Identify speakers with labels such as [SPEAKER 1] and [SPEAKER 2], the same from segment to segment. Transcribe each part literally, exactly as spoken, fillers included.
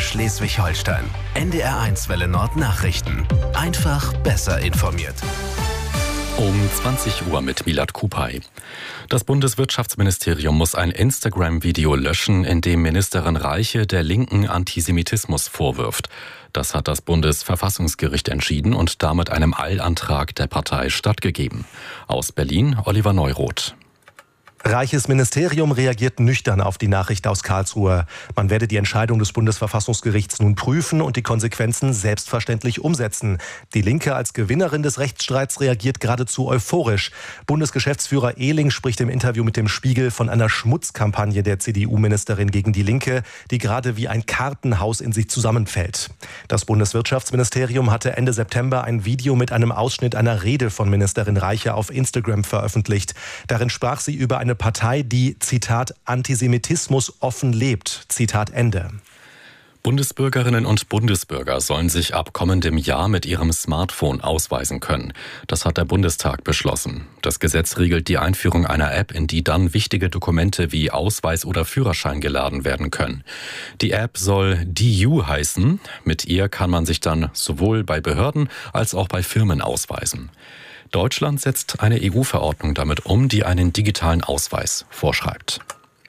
[SPEAKER 1] Schleswig-Holstein. N D R eins Welle Nord Nachrichten. Einfach besser informiert.
[SPEAKER 2] Um zwanzig Uhr mit Milad Kupay. Das Bundeswirtschaftsministerium muss ein Instagram-Video löschen, in dem Ministerin Reiche der Linken Antisemitismus vorwirft. Das hat das Bundesverfassungsgericht entschieden und damit einem Eilantrag der Partei stattgegeben. Aus Berlin Oliver Neuroth.
[SPEAKER 3] Reiches Ministerium reagiert nüchtern auf die Nachricht aus Karlsruhe. Man werde die Entscheidung des Bundesverfassungsgerichts nun prüfen und die Konsequenzen selbstverständlich umsetzen. Die Linke als Gewinnerin des Rechtsstreits reagiert geradezu euphorisch. Bundesgeschäftsführer Ehling spricht im Interview mit dem Spiegel von einer Schmutzkampagne der C D U-Ministerin gegen die Linke, die gerade wie ein Kartenhaus in sich zusammenfällt. Das Bundeswirtschaftsministerium hatte Ende September ein Video mit einem Ausschnitt einer Rede von Ministerin Reiche auf Instagram veröffentlicht. Darin sprach sie über eine Eine Partei, die, Zitat, Antisemitismus offen lebt, Zitat Ende.
[SPEAKER 2] Bundesbürgerinnen und Bundesbürger sollen sich ab kommendem Jahr mit ihrem Smartphone ausweisen können. Das hat der Bundestag beschlossen. Das Gesetz regelt die Einführung einer App, in die dann wichtige Dokumente wie Ausweis oder Führerschein geladen werden können. Die App soll D U heißen. Mit ihr kann man sich dann sowohl bei Behörden als auch bei Firmen ausweisen. Deutschland setzt eine E U-Verordnung damit um, die einen digitalen Ausweis vorschreibt.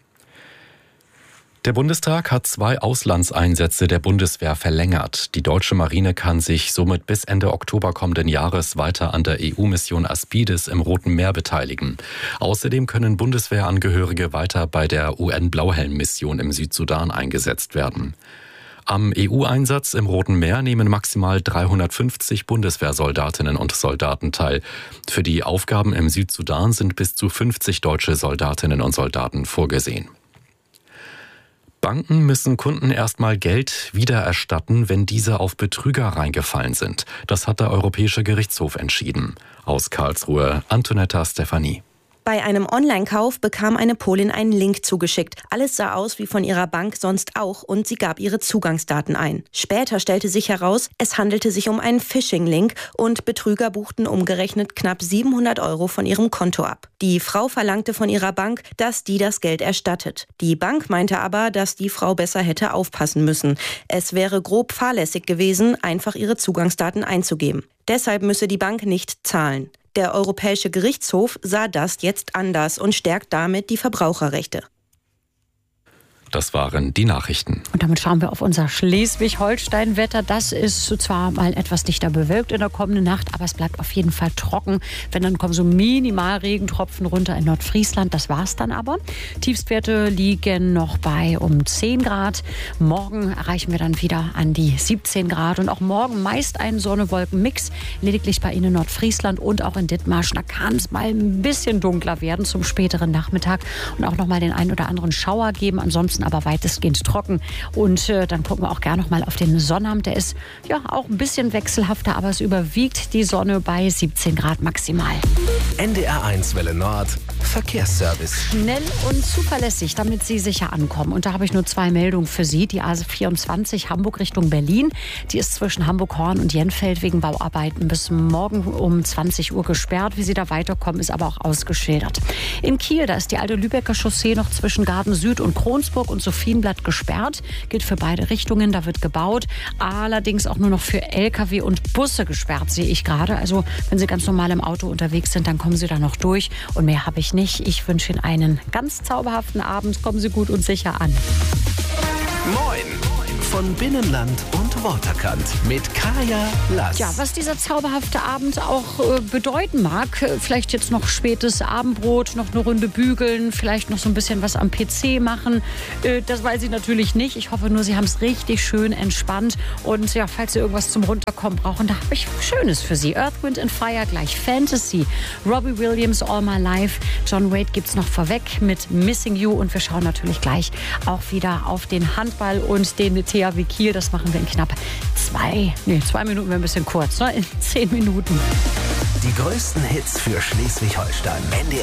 [SPEAKER 2] Der Bundestag hat zwei Auslandseinsätze der Bundeswehr verlängert. Die deutsche Marine kann sich somit bis Ende Oktober kommenden Jahres weiter an der E U-Mission Aspides im Roten Meer beteiligen. Außerdem können Bundeswehrangehörige weiter bei der U N-Blauhelm-Mission im Südsudan eingesetzt werden. Am E U-Einsatz im Roten Meer nehmen maximal dreihundertfünfzig Bundeswehrsoldatinnen und Soldaten teil. Für die Aufgaben im Südsudan sind bis zu fünfzig deutsche Soldatinnen und Soldaten vorgesehen. Banken müssen Kunden erstmal Geld wiedererstatten, wenn diese auf Betrüger reingefallen sind. Das hat der Europäische Gerichtshof entschieden. Aus Karlsruhe Antonetta Stefanie.
[SPEAKER 4] Bei einem Online-Kauf bekam eine Polin einen Link zugeschickt. Alles sah aus wie von ihrer Bank sonst auch und sie gab ihre Zugangsdaten ein. Später stellte sich heraus, es handelte sich um einen Phishing-Link und Betrüger buchten umgerechnet knapp siebenhundert Euro von ihrem Konto ab. Die Frau verlangte von ihrer Bank, dass die das Geld erstattet. Die Bank meinte aber, dass die Frau besser hätte aufpassen müssen. Es wäre grob fahrlässig gewesen, einfach ihre Zugangsdaten einzugeben. Deshalb müsse die Bank nicht zahlen. Der Europäische Gerichtshof sah das jetzt anders und stärkt damit die Verbraucherrechte.
[SPEAKER 2] Das waren die Nachrichten.
[SPEAKER 5] Und damit schauen wir auf unser Schleswig-Holstein-Wetter. Das ist zwar mal etwas dichter bewölkt in der kommenden Nacht, aber es bleibt auf jeden Fall trocken. Wenn, dann kommen so minimal Regentropfen runter in Nordfriesland. Das war's dann aber. Tiefstwerte liegen noch bei um zehn Grad. Morgen erreichen wir dann wieder an die siebzehn Grad. Und auch morgen meist ein Sonne-Wolken-Mix. Lediglich bei Ihnen in Nordfriesland und auch in Dithmarschen. Da kann es mal ein bisschen dunkler werden zum späteren Nachmittag. Und auch noch mal den einen oder anderen Schauer geben. Ansonsten aber weitestgehend trocken. Und äh, dann gucken wir auch gerne noch mal auf den Sonnabend. Der ist ja auch ein bisschen wechselhafter, aber es überwiegt die Sonne bei siebzehn Grad maximal.
[SPEAKER 1] N D R eins Welle Nord Verkehrsservice.
[SPEAKER 5] Schnell und zuverlässig, damit Sie sicher ankommen. Und da habe ich nur zwei Meldungen für Sie. Die A vierundzwanzig Hamburg Richtung Berlin. Die ist zwischen Hamburg-Horn und Jenfeld wegen Bauarbeiten bis morgen um zwanzig Uhr gesperrt. Wie Sie da weiterkommen, ist aber auch ausgeschildert. In Kiel, da ist die alte Lübecker Chaussee noch zwischen Garden Süd und Kronsburg und Sophienblatt gesperrt. Gilt für beide Richtungen, da wird gebaut. Allerdings auch nur noch für L K W und Busse gesperrt, sehe ich gerade. Also wenn Sie ganz normal im Auto unterwegs sind, dann kommen Sie da noch durch. Und mehr habe ich nicht. Ich wünsche Ihnen einen ganz zauberhaften Abend. Kommen Sie gut und sicher an.
[SPEAKER 1] Moin! Von Binnenland und Waterkant mit Kaya Lass.
[SPEAKER 5] Ja, was dieser zauberhafte Abend auch äh, bedeuten mag, äh, vielleicht jetzt noch spätes Abendbrot, noch eine Runde bügeln, vielleicht noch so ein bisschen was am P C machen, äh, das weiß ich natürlich nicht. Ich hoffe nur, Sie haben es richtig schön entspannt und ja, falls Sie irgendwas zum Runterkommen brauchen, da habe ich Schönes für Sie. Earth, Wind and Fire gleich Fantasy, Robbie Williams, All My Life, John Wade gibt's noch vorweg mit Missing You und wir schauen natürlich gleich auch wieder auf den Handball und den T H W Kiel. Das machen wir in knapp zwei, nee, zwei Minuten, wäre ein bisschen kurz, ne? In zehn Minuten.
[SPEAKER 1] Die größten Hits für Schleswig-Holstein.